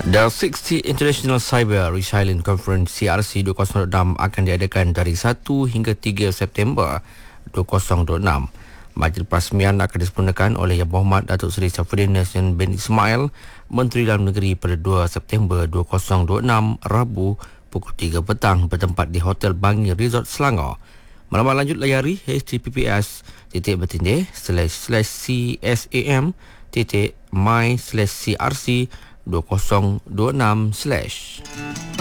The 60 International Cyber Resilience Conference CRC 2026 akan diadakan dari 1 hingga 3 September 2026. Majlis perasmian akan disempurnakan oleh Yang Berhormat Datuk Seri Saifuddin Yassin bin Ismail, Menteri Dalam Negeri pada 2 September 2026, Rabu pukul 3 petang bertempat di Hotel Bangi Resort Selangor. Maklumat lanjut layari https://csam.my/crc 2026/